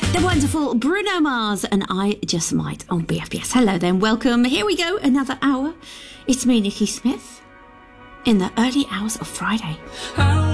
The wonderful Bruno Mars and I Just Might on BFBS. Hello then, welcome. Here we go, another hour. It's me, Nikki Smith, in the early hours of Friday.